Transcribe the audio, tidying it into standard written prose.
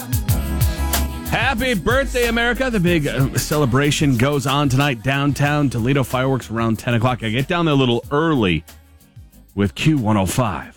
Happy birthday, America. The big celebration goes on tonight downtown. Toledo fireworks around 10 o'clock. I get down there a little early with Q105.